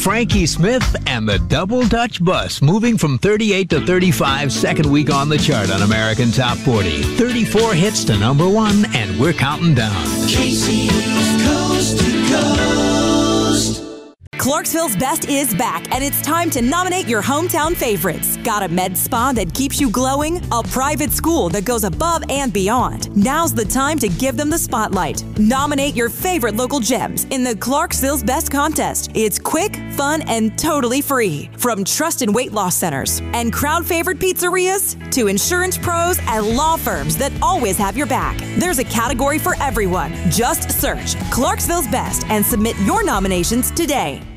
Frankie Smith and the Double Dutch Bus, moving from 38 to 35, second week on the chart on American Top 40. 34 hits to number 1, and we're counting down. KC's Coast to Coast. Clarksville's Best is back, and it's time to nominate your hometown favorites. Got a med spa that keeps you glowing? A private school that goes above and beyond? Now's the time to give them the spotlight. Nominate your favorite local gems in the Clarksville's Best contest. It's quick, fun, and totally free. From trusted weight loss centers and crowd-favorite pizzerias to insurance pros and law firms that always have your back. There's a category for everyone. Just search Clarksville's Best and submit your nominations today.